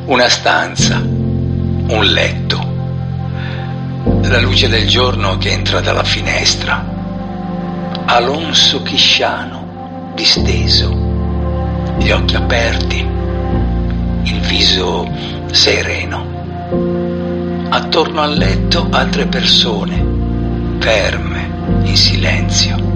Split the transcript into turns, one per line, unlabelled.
Una stanza, un letto, la luce del giorno che entra dalla finestra, Alonso Chisciano disteso, gli occhi aperti, il viso sereno. Attorno al letto altre persone, ferme, in silenzio.